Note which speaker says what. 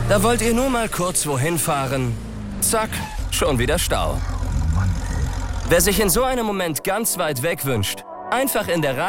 Speaker 1: Da wollt ihr nur mal kurz wohin fahren. Zack, schon wieder Stau. Wer sich in so einem Moment ganz weit weg wünscht, einfach in der